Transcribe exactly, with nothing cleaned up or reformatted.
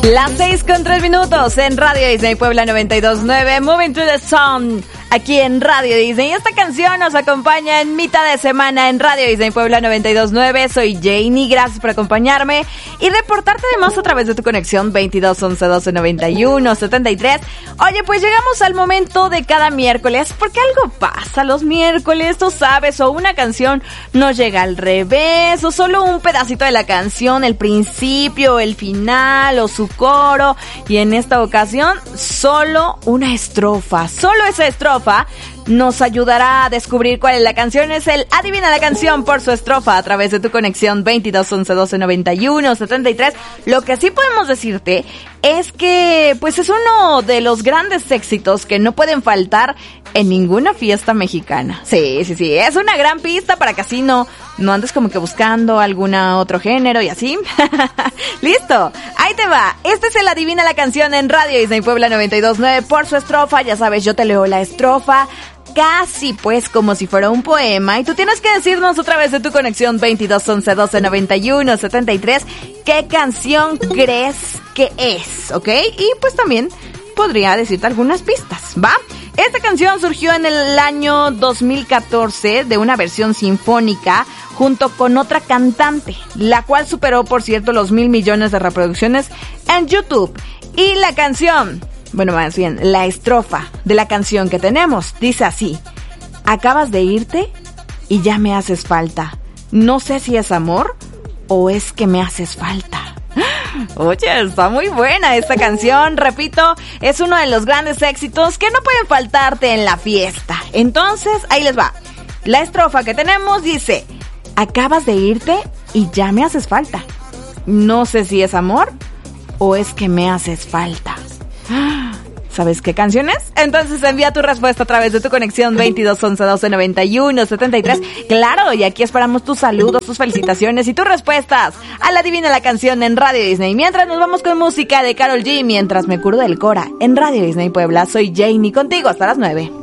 Las seis con tres minutos en Radio Disney Puebla noventa y dos punto nueve, Moving to the Sun, aquí en Radio Disney. Esta canción nos acompaña en mitad de semana en Radio Disney Puebla noventa y dos punto nueve. Soy Janie, gracias por acompañarme y reportarte además a través de tu conexión veintidós once doce noventa y uno setenta y tres. Oye, pues llegamos al momento de cada miércoles, porque algo pasa los miércoles, tú sabes, o una canción nos llega al revés, o solo un pedacito de la canción, el principio, el final, o su coro, y en esta ocasión solo una estrofa, solo esa estrofa nos ayudará a descubrir cuál es la canción. Es el Adivina la canción por su estrofa a través de tu conexión veintidós once doce noventa y uno setenta y tres. Lo que sí podemos decirte es que pues es uno de los grandes éxitos que no pueden faltar en ninguna fiesta mexicana. Sí, sí, sí, es una gran pista para que así no, no andes como que buscando algún otro género y así. Listo, ahí te va. Este es el Adivina la canción en Radio Disney Puebla noventa y dos punto nueve por su estrofa. Ya sabes, yo te leo la estrofa casi pues como si fuera un poema y tú tienes que decirnos a través de tu conexión veintidós once doce noventa y uno setenta y tres qué canción crees que es, ¿ok? Y pues también podría decirte algunas pistas, ¿va? Esta canción surgió en el año dos mil catorce de una versión sinfónica junto con otra cantante, la cual superó, por cierto, los mil millones de reproducciones en YouTube. Y la canción, bueno, más bien, la estrofa de la canción que tenemos dice así: acabas de irte y ya me haces falta. No sé si es amor o es que me haces falta. Oye, está muy buena esta canción. Repito, es uno de los grandes éxitos que no pueden faltarte en la fiesta. Entonces, ahí les va. La estrofa que tenemos dice: acabas de irte y ya me haces falta. No sé si es amor o es que me haces falta. ¿Sabes qué canción es? Entonces envía tu respuesta a través de tu conexión veintidós once doce noventa y uno setenta y tres. Claro, y aquí esperamos tus saludos, tus felicitaciones y tus respuestas a la Adivina la canción en Radio Disney. Mientras nos vamos con música de Karol G, mientras me curo del Cora en Radio Disney Puebla. Soy Janie, contigo hasta las nueve.